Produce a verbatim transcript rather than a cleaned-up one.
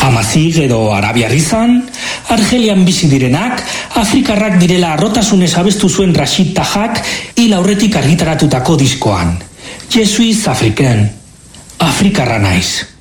Amazigh edo arabiar izan, Argelian bizi direnak, Afrikarrak direla arrotasunez abestu zuen Rashid Tajak hil aurretik argitaratutako diskoan. Je suis africain, Afrikarra naiz.